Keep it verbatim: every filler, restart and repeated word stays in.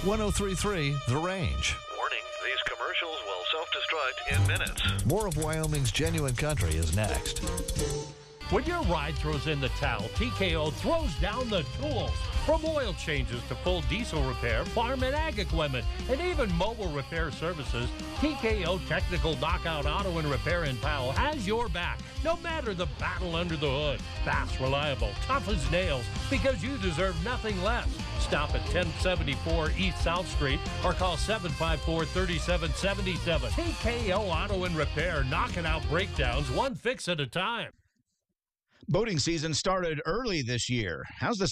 one oh three point three The Range. Warning, these commercials will self-destruct in minutes. More of Wyoming's genuine country is next. When your ride throws in the towel, T K O throws down the tools. From oil changes to full diesel repair, farm and ag equipment, and even mobile repair services, T K O Technical Knockout Auto and Repair in Powell has your back, no matter the battle under the hood. Fast, reliable, tough as nails, because you deserve nothing less. Stop at ten seventy-four East South Street or call seven five four, three seven seven seven. T K O Auto and Repair, knocking out breakdowns one fix at a time. Boating season started early this year. How's the